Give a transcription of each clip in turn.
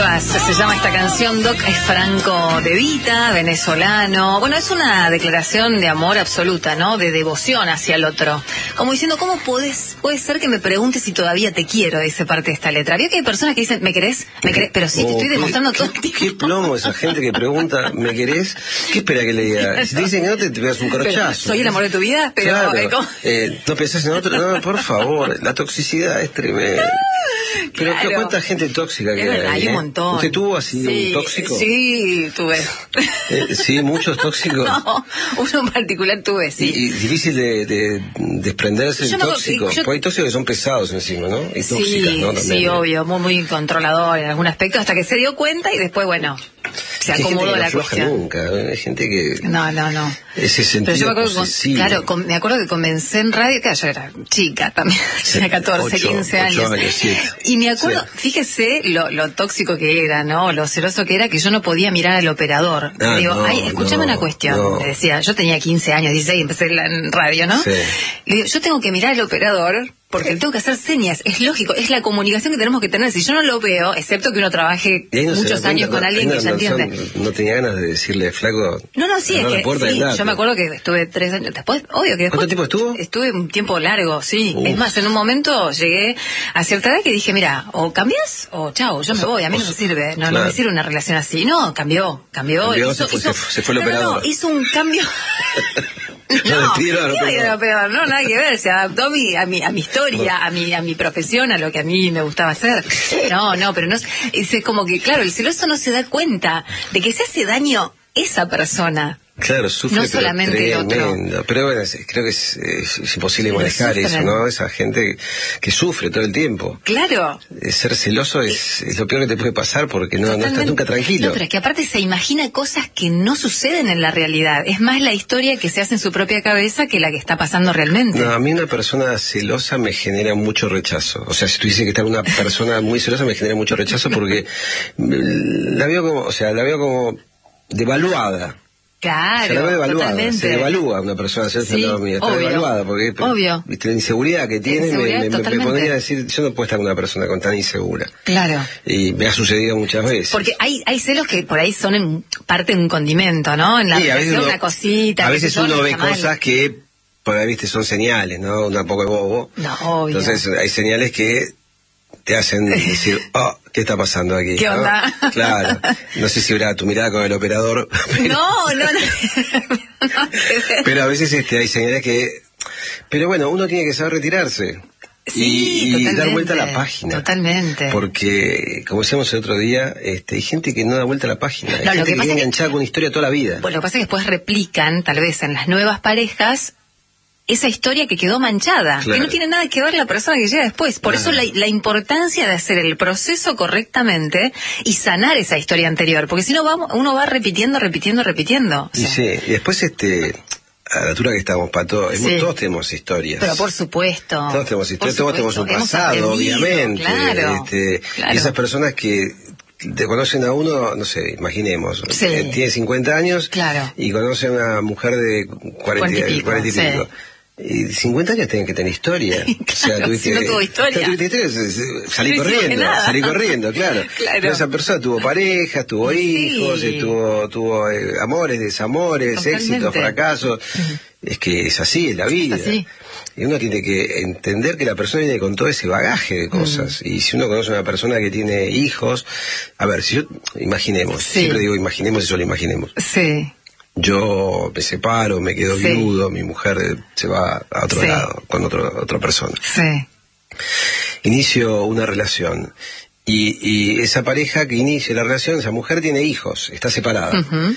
vas? Se llama esta canción, Doc, es Franco De Vita, venezolano. Bueno, es una declaración de amor absoluta, ¿no? De devoción hacia el otro. Como diciendo, ¿cómo puede ser que me preguntes si todavía te quiero? Dice parte de esta letra. Veo que hay personas que dicen, ¿me querés? ¿Me querés? Pero sí, te estoy demostrando todo el tiempo. Qué plomo esa gente que pregunta, ¿me querés? ¿Qué espera que le diga? Si te dicen que no, te pegas un corchazo. ¿Soy el amor de tu vida? Pero, claro. ¿No pensás en otro? No, por favor, la toxicidad es tremenda. Pero claro. ¿Cuánta gente tóxica que hay? Hay un montón. ¿Usted tuvo así un tóxico? Sí, tuve. ¿Sí? ¿Muchos tóxicos? No, uno en particular tuve, sí. Y difícil de desprenderse del tóxico. Porque hay tóxicos que son pesados encima, ¿no? Y tóxicas, ¿no? También, sí, obvio, muy controlador en algún aspecto, hasta que se dio cuenta y después, bueno, se acomodó la cuestión. Nunca, hay gente que... No. Ese sentido. Pero yo me acuerdo que comencé en radio, que yo era chica también, tenía 14, 15 años. Y me acuerdo, fíjese lo tóxico que era, ¿no? Lo celoso que era, que yo no podía mirar al operador. Digo, escúchame una cuestión. Le decía, yo tenía 15 años, 16, empecé en radio, ¿no? Sí. Le digo, yo tengo que mirar al operador porque tengo que hacer señas, es lógico, es la comunicación que tenemos que tener. Si yo no lo veo, excepto que uno trabaje muchos años con alguien que ya entiende. No tenía ganas de decirle, flaco. Sí, es que sí, yo me acuerdo que estuve 3 años después, obvio que después. ¿Cuánto tiempo estuvo? Estuve un tiempo largo, sí. Es más, en un momento llegué a cierta edad que dije, mira, o cambias o chao, yo me voy, a mí no me sirve, no me sirve una relación así. No, cambió. Se fue el operador. Hizo un cambio. No, nada que ver, se adaptó a mi historia, a mi profesión, a lo que a mí me gustaba hacer. Pero no, es como que, claro, el celoso no se da cuenta de que se hace daño esa persona. Claro, sufre, no solamente el otro. Pero bueno, creo que es imposible manejar eso, ¿no? Esa gente que sufre todo el tiempo. Claro. Ser celoso es lo peor que te puede pasar porque no estás nunca tranquilo. No, pero es que aparte se imagina cosas que no suceden en la realidad. Es más la historia que se hace en su propia cabeza que la que está pasando realmente. No, a mí una persona celosa me genera mucho rechazo. O sea, si tú dices que está una persona muy celosa me genera mucho rechazo porque la veo como devaluada. Claro, se la ve evaluada, totalmente. Se evalúa una persona, está evaluada, porque ¿viste? La inseguridad que tiene me pondría a decir, yo no puedo estar con una persona con tan insegura. Claro. Y me ha sucedido muchas veces. Porque hay celos que por ahí son en parte un condimento, ¿no? En la relación una cosita. A veces uno ve cosas que, por ahí, viste, son señales, ¿no? Un poco de bobo. No, obvio. Entonces hay señales que te hacen decir, ¿qué está pasando aquí? ¿Qué onda? Claro. No sé si habrá tu mirada con el operador. Pero... No. Pero a veces hay señales que... Pero bueno, uno tiene que saber retirarse. Sí, y dar vuelta a la página. Totalmente. Porque, como decíamos el otro día, hay gente que no da vuelta a la página. Hay gente que viene enganchada con una historia toda la vida. Bueno, lo que pasa es que después replican, tal vez en las nuevas parejas, esa historia que quedó manchada, claro, que no tiene nada que ver la persona que llega después. Por eso la importancia de hacer el proceso correctamente y sanar esa historia anterior, porque si no uno va repitiendo. O sea. Sí, y después a la altura que estamos, Pato, todos tenemos historias. Pero por supuesto. Todos tenemos historias, todos tenemos un pasado, obviamente. Claro. Y esas personas que te conocen a uno, no sé, imaginemos, tiene 50 años, claro, y conoce a una mujer de 40 y pico. Sí. Y 50 años tienen que tener historia. Claro, o sea, si no tuvo historia. Salí corriendo, claro. Pero esa persona tuvo parejas, tuvo hijos, tuvo amores, desamores, totalmente, éxitos, fracasos. Es que es así, es la vida. Es así. Y uno tiene que entender que la persona viene con todo ese bagaje de cosas. Y si uno conoce a una persona que tiene hijos... A ver, si imaginemos, siempre digo imaginemos y solo imaginemos. Sí. Yo me separo, me quedo viudo, mi mujer se va a otro lado, con otra persona. Sí. Inicio una relación. Y esa pareja que inicia la relación, esa mujer tiene hijos, está separada. Uh-huh.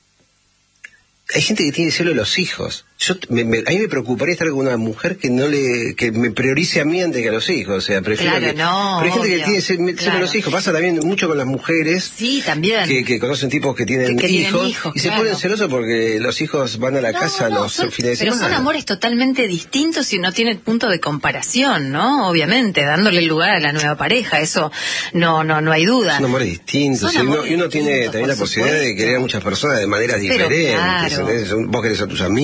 Hay gente que tiene celo de los hijos. A mí me preocuparía estar con una mujer que me priorice a mí antes que a los hijos. O sea, prefiero pero hay gente que tiene celo de los hijos. Pasa también mucho con las mujeres. Sí, también. Que conocen tipos que tienen hijos y se ponen celosos porque los hijos van a la casa los fines de semana. Pero son amores totalmente distintos y no tienen punto de comparación, ¿no? Obviamente, dándole lugar a la nueva pareja. Eso no hay duda. Son amores distintos. Y uno tiene también la posibilidad de querer a muchas personas de maneras diferentes. Claro. Vos querés a tus amigos, a mis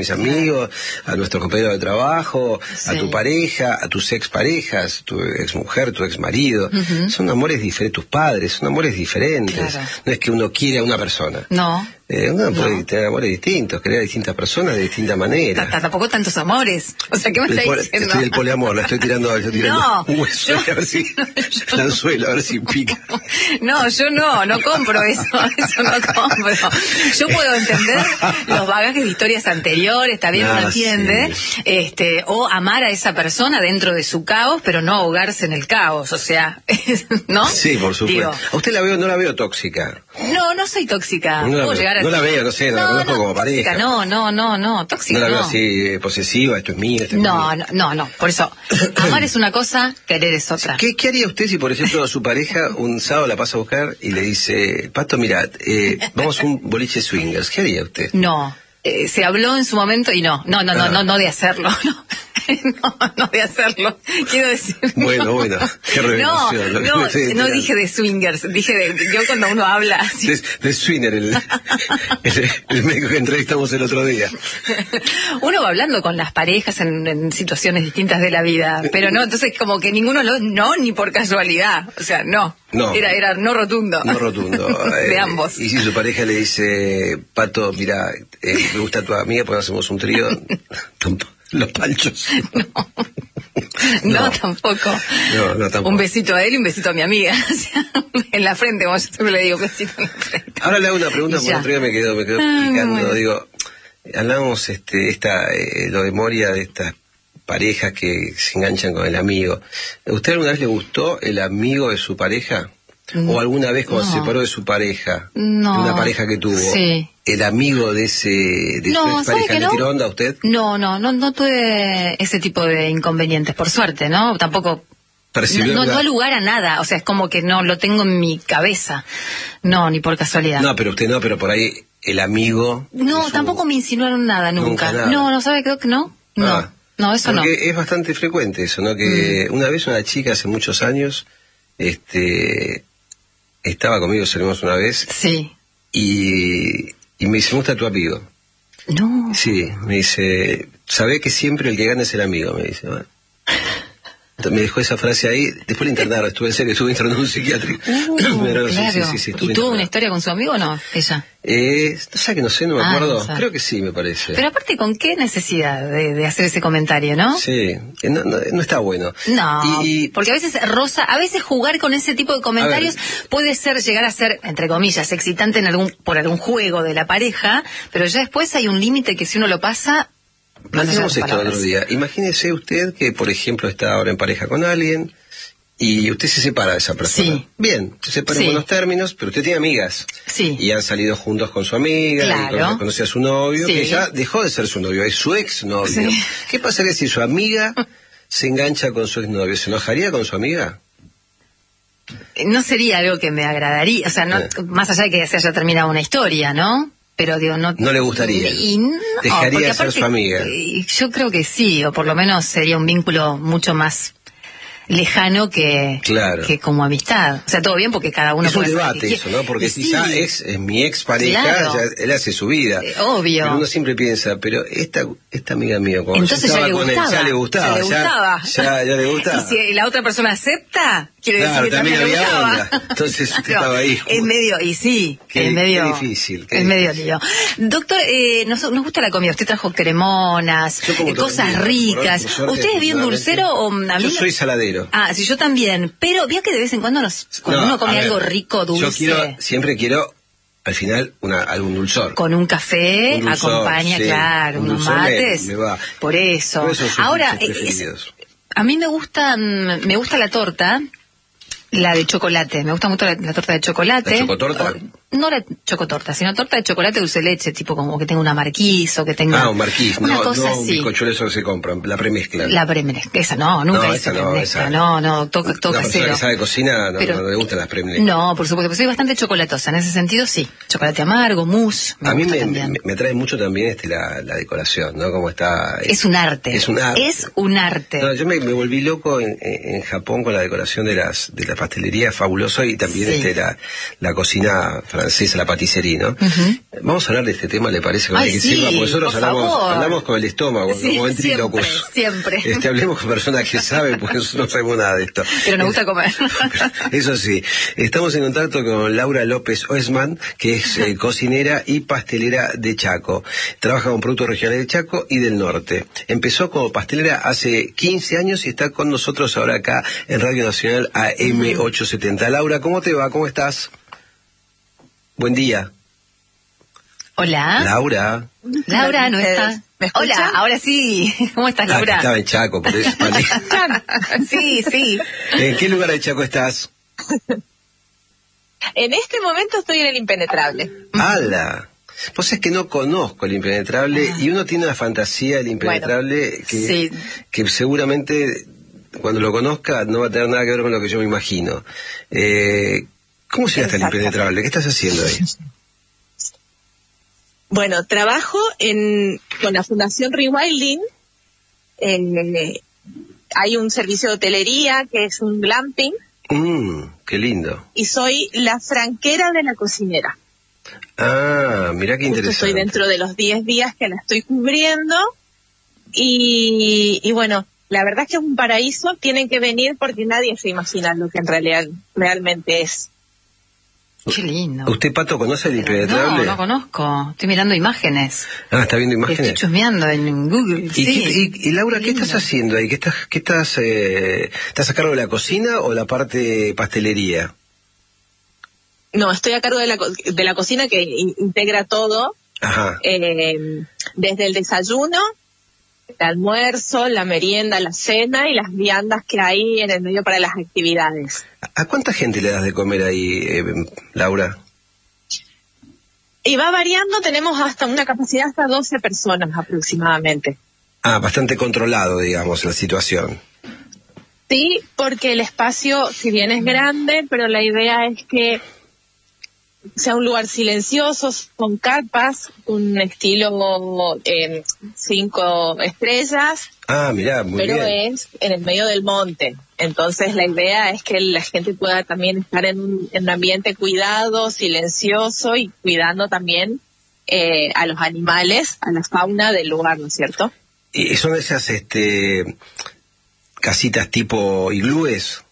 mis amigos, a nuestros compañeros de trabajo, a tu pareja, a tus exparejas, tu exmujer, tu exmarido. Son amores diferentes, tus padres, son amores diferentes. Claro. No es que uno quiere a una persona. No. Uno puede tener amores distintos, querer a distintas personas de distinta manera. Tampoco tantos amores. O sea, ¿qué me está diciendo? Estoy del poliamor, la estoy tirando un hueso, a ver si el anzuelo, a ver si pica. No, yo no compro eso no compro. Yo puedo entender los bagajes de historias anteriores, también uno entiende, o amar a esa persona dentro de su caos, pero no ahogarse en el caos, o sea, ¿no? Sí, por supuesto. Digo, a usted no la veo tóxica. No soy tóxica. No la veo, no sé, la conozco como pareja. No, tóxica no. La veo así posesiva, esto es mío, No, por eso, amar es una cosa, querer es otra. ¿Qué haría usted si, por ejemplo, su pareja un sábado la pasa a buscar y le dice, Pato, mira, vamos a un boliche swingers? ¿Qué haría usted? No, se habló en su momento y no de hacerlo, no de hacerlo, quiero decir. Bueno, qué revelación. No dije de swingers, dije yo cuando uno habla así. De swinger, el médico que entrevistamos el otro día. Uno va hablando con las parejas en situaciones distintas de la vida, pero no, entonces como que ninguno ni por casualidad, o sea, no. Era no rotundo. No rotundo. De ambos. Y si su pareja le dice, Pato, mira, me gusta tu amiga, pues hacemos un trío. Los panchos. No, tampoco. No, tampoco. Un besito a él y un besito a mi amiga. O sea, en la frente, como yo siempre le digo, besito en la frente. Ahora le hago una pregunta, porque el otro día me quedó picando. Bueno. Digo, hablamos lo de Moria, de estas parejas que se enganchan con el amigo. ¿Usted alguna vez le gustó el amigo de su pareja? ¿O alguna vez cuando se separó de su pareja? No. De una pareja que tuvo. Sí. ¿El amigo de su pareja le tiró onda a usted? No tuve ese tipo de inconvenientes, por suerte, ¿no? Tampoco no da lugar a nada, o sea, es como que no lo tengo en mi cabeza. No, ni por casualidad. No, pero usted pero por ahí el amigo... No, tampoco me insinuaron nada nunca. Nada. No, ¿sabe? Creo que no. No, eso no. Porque es bastante frecuente eso, ¿no? Que una vez una chica hace muchos años, estaba conmigo, salimos una vez. Sí. Y me dice, ¿me gusta tu amigo? No. Sí, me dice, ¿sabés que siempre el que gana es el amigo? Me dice, bueno. Me dejó esa frase ahí, después le internaron, estuve internado en un psiquiátrico. Pero, claro. Sí, ¿y tuvo una historia con su amigo o no, ella? No sé, no me acuerdo. Creo que sí, me parece. Pero aparte, ¿con qué necesidad de hacer ese comentario, no? Sí, no está bueno. No, porque a veces jugar con ese tipo de comentarios puede llegar a ser, entre comillas, excitante por algún juego de la pareja, pero ya después hay un límite que si uno lo pasa... Hacemos esto el otro día. Imagínese usted que, por ejemplo, está ahora en pareja con alguien y usted se separa de esa persona. Sí. Bien, se separa en buenos términos, pero usted tiene amigas. Sí. Y han salido juntos con su amiga, y conoce a su novio, que ya dejó de ser su novio, es su exnovio. Sí. ¿Qué pasaría si su amiga se engancha con su exnovio? ¿Se enojaría con su amiga? No sería algo que me agradaría, o sea, más allá de que se haya terminado una historia, ¿no? Pero digo, no le gustaría. Dejaría de ser su amiga. Yo creo que sí, o por lo menos sería un vínculo mucho más lejano que como amistad. O sea, todo bien porque cada uno es puede un debate eso, ¿no? Porque si ya es mi ex pareja, ya él hace su vida. Obvio. Pero uno siempre piensa, pero esta amiga mía, cuando entonces ya le gustaba. Ya le gustaba. Y si la otra persona acepta, quiere decir que también le gustaba. Onda. Entonces usted estaba ahí. Es medio, Qué difícil. Es medio lío. Doctor, nos gusta la comida. Usted trajo cremonas, cosas ricas. ¿Usted es bien dulcero o a mí? Yo soy saladero. Sí, yo también. Pero vio que de vez en cuando cuando uno come algo rico, dulce. Yo siempre quiero, al final, algún dulzor. Con un café, acompaña, claro, unos mates. Me va. Por eso. Ahora, a mí me gusta la torta. La de chocolate, me gusta mucho la torta de chocolate. ¿La chocotorta? No la chocotorta, sino torta de chocolate dulce leche, tipo como que tenga una marquís o que tenga... un marquís, una cosa así. Un bizcochuelo eso que se compran, la premezcla. La premezcla, esa nunca hice premezcla, toca cero. Una persona que sabe cocina no le gustan las premezclas. No, por supuesto, pero soy bastante chocolatosa, en ese sentido sí. Chocolate amargo, mousse, a mí me atrae mucho también la decoración, ¿no? Como está... Es un arte. Es un arte. Es un arte. No, yo me volví loco en Japón con la decoración de la pastelería, fabuloso, y también la cocina francesa. francesa, la patisserie, ¿no? Vamos a hablar de este tema, ¿le parece? Ay, que sí, sirva, porque nosotros hablamos con el estómago, como ventrílocos. Siempre. Hablemos con personas que saben, porque nosotros no sabemos nada de esto. Pero nos gusta comer. Eso sí, estamos en contacto con Laura López Oesman, que es cocinera y pastelera de Chaco. Trabaja con productos regionales de Chaco y del norte. Empezó como pastelera hace 15 años y está con nosotros ahora acá en Radio Nacional AM870. Laura, ¿cómo te va? ¿Cómo estás? Buen día. Hola. Laura. Laura, ¿no está? Hola, ahora sí. ¿Cómo estás, Laura? Estaba en Chaco, por eso. Sí. ¿En qué lugar de Chaco estás? En este momento estoy en el Impenetrable. ¡Hala! Pues es que no conozco el Impenetrable y uno tiene una fantasía del Impenetrable que seguramente cuando lo conozca no va a tener nada que ver con lo que yo me imagino. ¿Cómo llegaste al Impenetrable? ¿Qué estás haciendo ahí? Bueno, trabajo con la Fundación Rewilding. Hay un servicio de hotelería que es un glamping. ¡Qué lindo! Y soy la franquera de la cocinera. Ah, mira qué interesante. Estoy dentro de los 10 días que la estoy cubriendo. Y bueno, la verdad es que es un paraíso. Tienen que venir porque nadie se imagina lo que en realidad realmente es. Qué lindo. ¿Usted, Pato, conoce el Impenetrable? No conozco. Estoy mirando imágenes. Ah, ¿está viendo imágenes? Estoy chusmeando en Google. Y Laura, ¿qué estás haciendo ahí? ¿Estás a cargo de la cocina o la parte pastelería? No, estoy a cargo de la cocina que integra todo. Ajá. Desde el desayuno, el almuerzo, la merienda, la cena y las viandas que hay en el medio para las actividades. ¿A cuánta gente le das de comer ahí, Laura? Y va variando, tenemos hasta una capacidad hasta 12 personas aproximadamente. Ah, bastante controlado, digamos, la situación. Sí, porque el espacio, si bien es grande, pero la idea es que sea un lugar silencioso, con carpas, un estilo 5 estrellas. Ah, mirá, muy bien. Pero es en el medio del monte. Entonces la idea es que la gente pueda también estar en un ambiente cuidado, silencioso y cuidando también a los animales, a la fauna del lugar, ¿no es cierto? ¿Y son esas casitas tipo iglúes?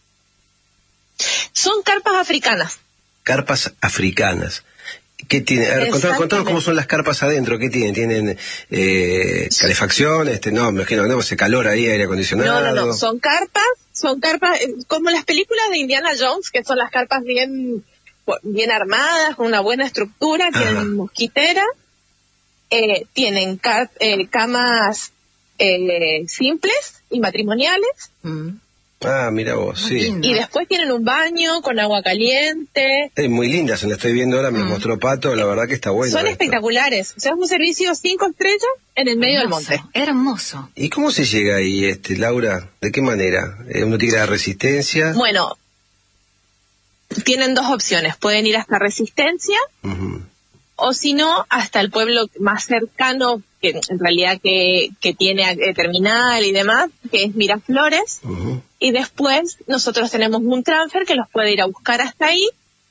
Son carpas africanas. Carpas africanas. ¿Qué tienen? A ver, contanos cómo son las carpas adentro. ¿Qué tienen? ¿Tienen calefacción? No, me imagino, no, hace calor ahí, aire acondicionado. No. Son carpas como las películas de Indiana Jones, que son las carpas bien armadas, con una buena estructura, tienen mosquitera, tienen camas simples y matrimoniales. Ah, mira vos, sí. Y después tienen un baño con agua caliente. Muy lindas, se la estoy viendo ahora, me mostró Pato, la verdad que está bueno. Son espectaculares. O sea, es un servicio 5 estrellas en el medio del monte. Hermoso. ¿Y cómo se llega ahí, Laura? ¿De qué manera? ¿Uno tiene la Resistencia? Bueno, tienen 2 opciones. Pueden ir hasta Resistencia, o si no, hasta el pueblo más cercano, que en realidad que tiene terminal y demás, que es Miraflores. Y después nosotros tenemos un transfer que los puede ir a buscar hasta ahí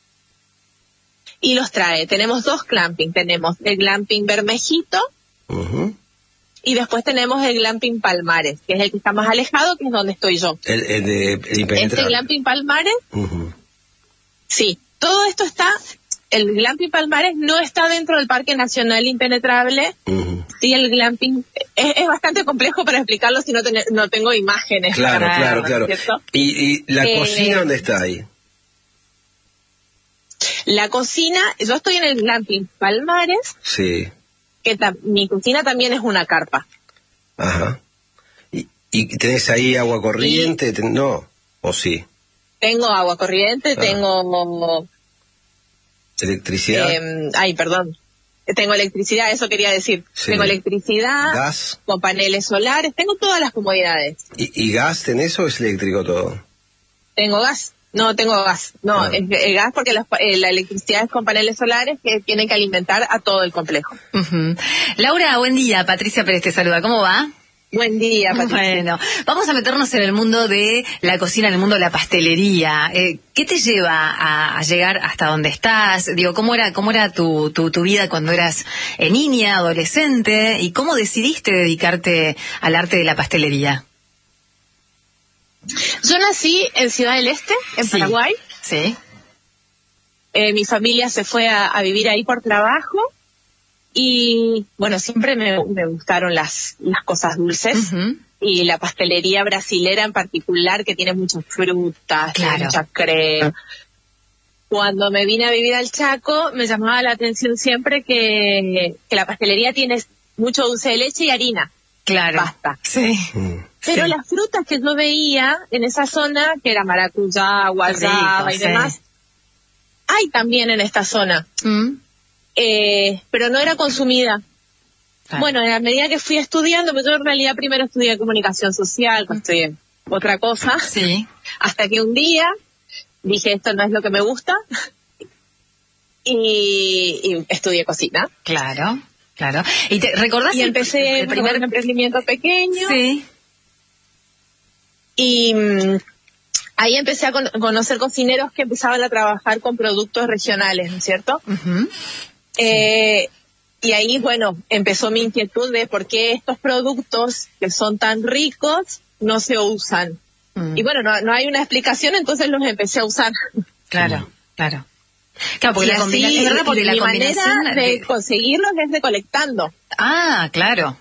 y los trae. Tenemos 2 glamping. Tenemos el glamping Bermejito y después tenemos el glamping Palmares, que es el que está más alejado, que es donde estoy yo. El Impenetrable. Este glamping Palmares, sí, todo esto está... El glamping Palmares no está dentro del Parque Nacional Impenetrable. Sí, el glamping es bastante complejo para explicarlo si no tengo imágenes. Claro. ¿Y la cocina dónde está ahí? La cocina, yo estoy en el glamping Palmares. Sí. Que mi cocina también es una carpa. Ajá. ¿Y tenés ahí agua corriente? No, ¿o sí? Tengo agua corriente, tengo... ¿Electricidad? Tengo electricidad, eso quería decir. Sí. Tengo electricidad, gas, con paneles solares, tengo todas las comodidades. ¿Y gas tenés o es eléctrico todo? Tengo gas. No, tengo gas. No, es gas porque la electricidad es con paneles solares que tienen que alimentar a todo el complejo. Laura, buen día. Patricia Pérez te saluda. ¿Cómo va? Buen día, Patricia. Bueno, vamos a meternos en el mundo de la cocina, en el mundo de la pastelería. ¿Qué te lleva a llegar hasta donde estás? Digo, ¿cómo era tu vida cuando eras niña, adolescente? ¿Y cómo decidiste dedicarte al arte de la pastelería? Yo nací en Ciudad del Este, en Paraguay. Sí. Mi familia se fue a vivir ahí por trabajo. Y bueno, siempre me gustaron las cosas dulces. Y la pastelería brasilera en particular, que tiene muchas frutas, mucha crema. Cuando me vine a vivir al Chaco, me llamaba la atención siempre que la pastelería tiene mucho dulce de leche y harina. Claro. Pasta. Sí. Pero las frutas que yo veía en esa zona, que era maracuyá, guayaba y demás, hay también en esta zona. Pero no era consumida. Bueno, en la medida que fui estudiando, pues yo en realidad primero estudié comunicación social, estudié otra cosa, hasta que un día dije, esto no es lo que me gusta, y estudié cocina. Claro. ¿Y te recordás? Y empecé el primer emprendimiento pequeño. Sí. Y ahí empecé a conocer cocineros que empezaban a trabajar con productos regionales, ¿no es cierto? Y ahí, bueno, empezó mi inquietud de por qué estos productos que son tan ricos no se usan. Y bueno, no hay una explicación, entonces los empecé a usar. Claro, porque la combinación, ¿verdad? Porque la manera de conseguirlos es recolectando. Ah, claro.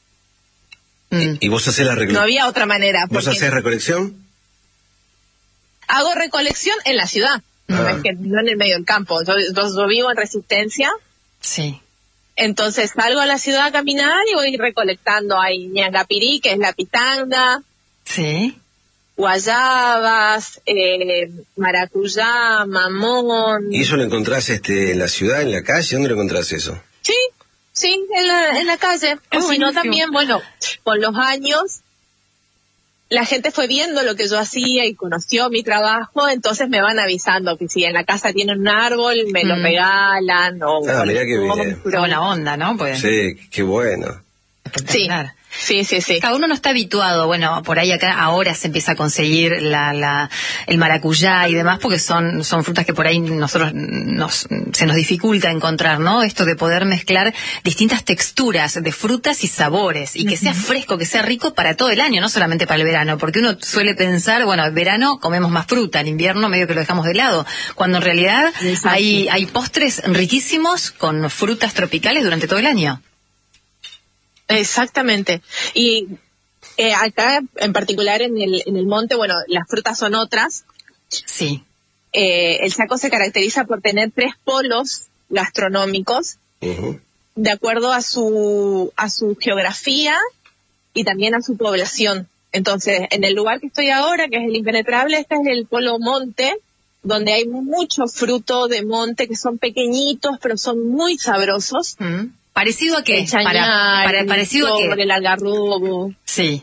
¿Y vos hacés la recolección? No había otra manera. ¿Vos hacés recolección? Hago recolección en la ciudad. No es que no en el medio del campo. Yo vivo en Resistencia. Sí. Entonces salgo a la ciudad a caminar y voy recolectando ahí ñangapirí, que es la pitanga. Sí. Guayabas, maracuyá, mamón. ¿Y eso lo encontrás en la ciudad, en la calle? ¿Dónde lo encontrás eso? Sí, en la calle. O si no también, bueno, con los años la gente fue viendo lo que yo hacía y conoció mi trabajo, entonces me van avisando que si en la casa tienen un árbol, me lo regalan. Mirá qué bien. Qué buena onda, ¿no? Pues... Sí, qué bueno. Espectacular. Sí. Cada uno no está habituado, bueno, por ahí acá ahora se empieza a conseguir el maracuyá y demás, porque son frutas que por ahí nosotros se nos dificulta encontrar, ¿no? Esto de poder mezclar distintas texturas de frutas y sabores, y que sea fresco, que sea rico para todo el año, no solamente para el verano, porque uno suele pensar, bueno, en verano comemos más fruta, en invierno medio que lo dejamos de lado, cuando en realidad hay postres riquísimos con frutas tropicales durante todo el año. Exactamente. Y acá, en particular en el monte, bueno, las frutas son otras. Sí. El Chaco se caracteriza por tener 3 polos gastronómicos, de acuerdo a su geografía y también a su población. Entonces, en el lugar que estoy ahora, que es el Impenetrable, este es el polo monte, donde hay muchos frutos de monte que son pequeñitos, pero son muy sabrosos. ¿Parecido a qué? El chañar, ¿Parecido a qué? El algarrobo. Sí.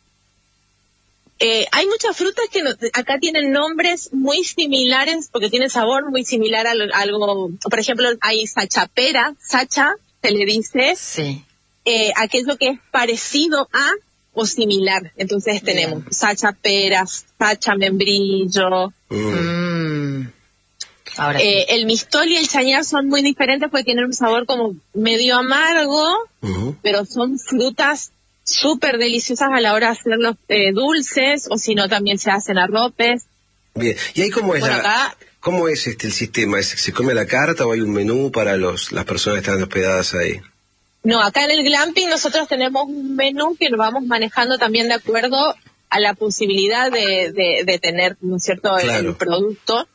Hay muchas frutas que acá tienen nombres muy similares, porque tienen sabor muy similar a algo. Por ejemplo, hay sachapera, sacha, se le dice. Sí. Aquello que es parecido a o similar. Entonces tenemos sachapera, sacha membrillo. Ahora sí. El mistol y el chañar son muy diferentes porque tienen un sabor como medio amargo, pero son frutas súper deliciosas a la hora de hacerlos dulces, o si no también se hacen arropes. Bien, ¿y ahí cómo es cómo es el sistema? ¿Se come a la carta o hay un menú para las personas que están hospedadas ahí? No, acá en el glamping nosotros tenemos un menú que lo vamos manejando también de acuerdo a la posibilidad de tener, ¿no es cierto?, el producto.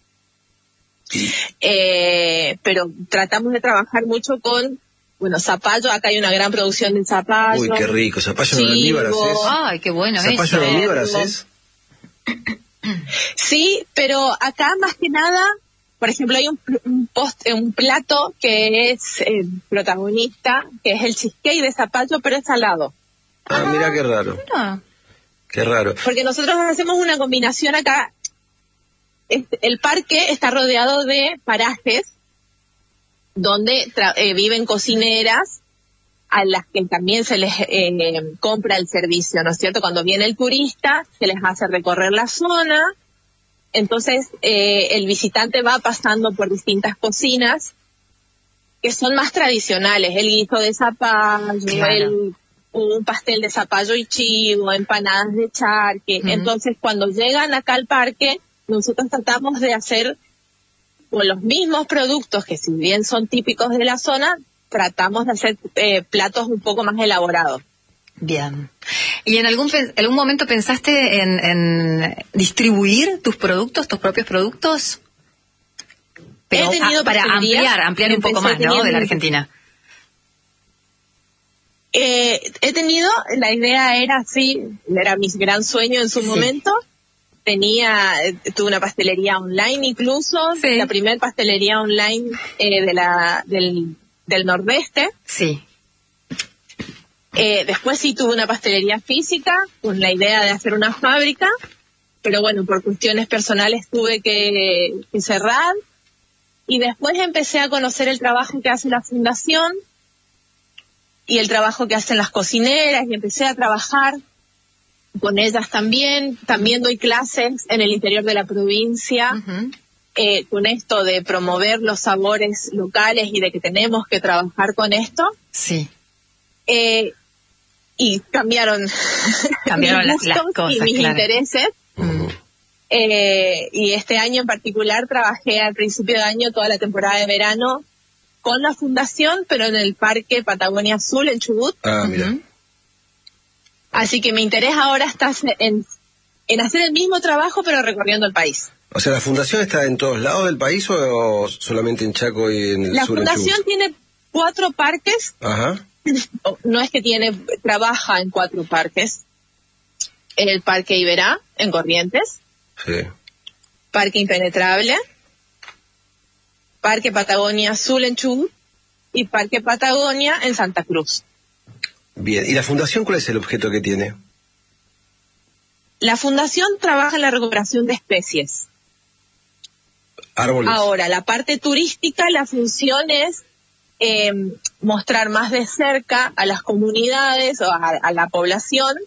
Pero tratamos de trabajar mucho con, bueno, zapallo. Acá hay una gran producción de zapallo. Uy, qué rico. ¿Zapallo de almíbar haces? Ay, qué bueno. ¿Zapallo de almíbar haces? Sí, pero acá más que nada, por ejemplo, hay un plato que es protagonista, que es el cheesecake de zapallo, pero es salado. Mira qué raro. Qué raro. Porque nosotros hacemos una combinación acá. El parque está rodeado de parajes donde viven cocineras a las que también se les compra el servicio, ¿no es cierto? Cuando viene el turista, se les hace recorrer la zona, entonces el visitante va pasando por distintas cocinas que son más tradicionales, el guiso de zapallo, claro, un pastel de zapallo y chivo, empanadas de charque. Entonces, cuando llegan acá al parque, nosotros tratamos de hacer con los mismos productos, que si bien son típicos de la zona, tratamos de hacer platos un poco más elaborados. Bien. ¿Y en algún momento pensaste en distribuir tus productos, tus propios productos? Pero para ampliar un poco más, ¿no?, de la Argentina. He tenido, la idea era mi gran sueño en su momento. Tuve una pastelería online incluso, la primera pastelería online del Nordeste. Sí. Después sí tuve una pastelería física con la idea de hacer una fábrica, pero bueno, por cuestiones personales tuve que cerrar. Y después empecé a conocer el trabajo que hace la fundación y el trabajo que hacen las cocineras, y empecé a trabajar con ellas también. También doy clases en el interior de la provincia, con esto de promover los sabores locales y de que tenemos que trabajar con esto. Sí. Y cambiaron mis gustos, las cosas, y mis intereses. Y este año en particular trabajé al principio de año toda la temporada de verano con la fundación, pero en el Parque Patagonia Azul en Chubut. Mira. Así que mi interés ahora está en hacer el mismo trabajo, pero recorriendo el país. O sea, ¿la fundación está en todos lados del país o solamente en Chaco y en el sur? La fundación tiene 4 parques. Ajá. No es que trabaja en 4 parques. El Parque Iberá, en Corrientes. Sí. Parque Impenetrable, Parque Patagonia Azul en Chubut y Parque Patagonia en Santa Cruz. Bien, ¿y la fundación cuál es el objeto que tiene? La fundación trabaja en la recuperación de especies. Árboles. Ahora, la parte turística, la función es mostrar más de cerca a las comunidades o a la población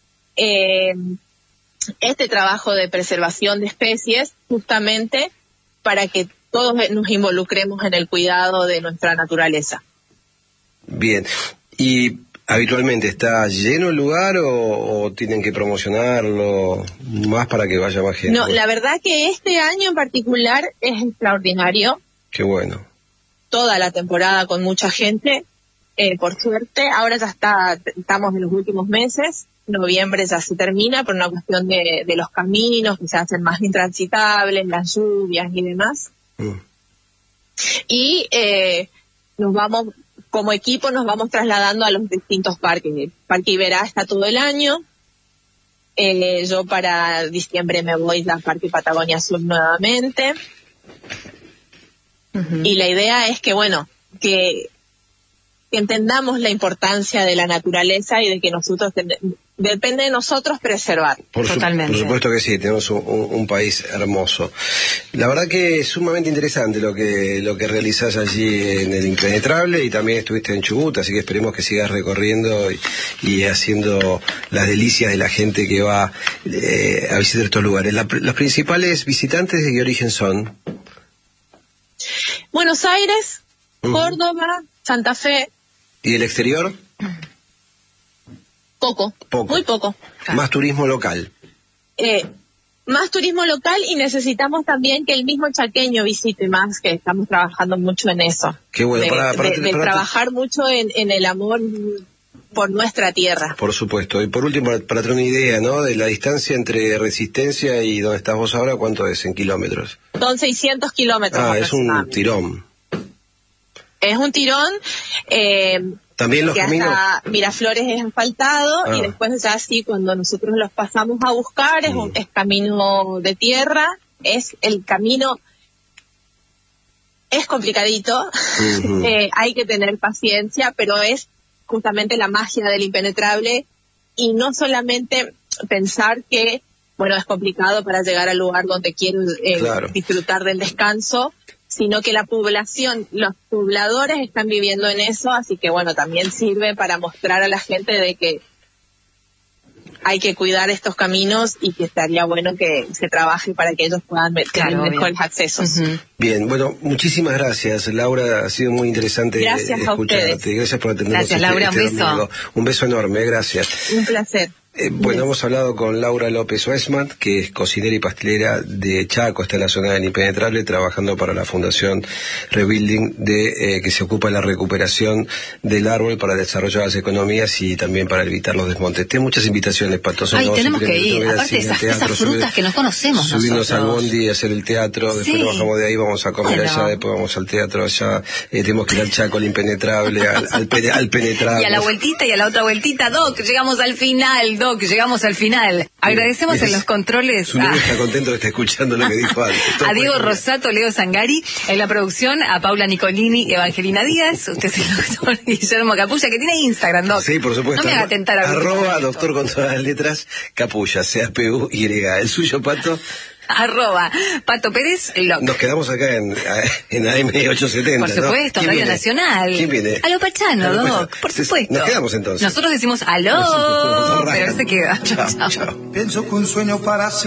este trabajo de preservación de especies, justamente para que todos nos involucremos en el cuidado de nuestra naturaleza. Bien. ¿Y habitualmente está lleno el lugar o tienen que promocionarlo más para que vaya más gente? No, la verdad que este año en particular es extraordinario. Qué bueno. Toda la temporada con mucha gente, por suerte. Ahora ya estamos en los últimos meses. Noviembre ya se termina por una cuestión de los caminos que se hacen más intransitables, las lluvias y demás. Y como equipo nos vamos trasladando a los distintos parques. El Parque Iberá está todo el año. Yo para diciembre me voy al Parque Patagonia Azul nuevamente. Y la idea es que, que entendamos la importancia de la naturaleza y de que depende de nosotros preservar. Totalmente. Por supuesto que sí, tenemos un país hermoso. La verdad que es sumamente interesante lo que realizás allí en el Impenetrable, y también estuviste en Chubut, así que esperemos que sigas recorriendo y haciendo las delicias de la gente que va a visitar estos lugares. Los principales visitantes, ¿de qué origen son? Buenos Aires, Córdoba, Santa Fe. ¿Y el exterior? Poco. Muy poco. Más turismo local. Más turismo local, y necesitamos también que el mismo chaqueño visite más, que estamos trabajando mucho en eso. Qué bueno. De trabajar mucho en el amor por nuestra tierra. Por supuesto. Y por último, para tener una idea, ¿no?, de la distancia entre Resistencia y donde estás vos ahora, ¿cuánto es en kilómetros? Son 600 kilómetros. Es un tirón. Es un tirón. También los caminos. Hasta Miraflores es asfaltado, y después ya sí, cuando nosotros los pasamos a buscar, es camino de tierra. El camino es complicadito, hay que tener paciencia, pero es justamente la magia del Impenetrable, y no solamente pensar que, es complicado para llegar al lugar donde quiero disfrutar del descanso, sino que la población, los pobladores están viviendo en eso, así que bueno, también sirve para mostrar a la gente de que hay que cuidar estos caminos y que estaría bueno que se trabaje para que ellos puedan tener mejores accesos. Bien, bueno, muchísimas gracias, Laura, ha sido muy interesante escucharte. Gracias por atendernos. Gracias, Laura, un beso. Domingo. Un beso enorme, gracias. Un placer. Bueno, hemos hablado con Laura López Westman, que es cocinera y pastelera de Chaco, está en la zona del Impenetrable, trabajando para la Fundación Rebuilding, que se ocupa de la recuperación del árbol para desarrollar las economías y también para evitar los desmontes. Tiene muchas invitaciones, Pato. Tenemos que ir, aparte esas frutas que nos conocemos subirnos nosotros. al bondi, hacer el teatro, después nos bajamos de ahí, vamos a comer allá, después vamos al teatro allá, tenemos que ir al Chaco, al Impenetrable, al Penetrable. Y a la vueltita y a la otra vueltita, Doc, llegamos al final, llegamos al final. Agradecemos en los controles. Su novio está contento de estar escuchando lo que dijo antes. A Diego Rosato, Leo Zangari, en la producción, a Paula Nicolini y Evangelina Díaz. Usted es el doctor Guillermo Capulla, que tiene Instagram, Doc. Sí, por supuesto. No me haga tentar a doctor con todas las letras, Capulla, C-A-P-U-Y. El suyo, Pato. Pato Pérez Loc. Nos quedamos acá en AM870. Por supuesto, ¿no? Radio Nacional. ¿Quién viene? Aló Pachano, Doc, por supuesto. Nos quedamos entonces. Nosotros decimos aló, pero se queda. Chao. Pienso que un sueño para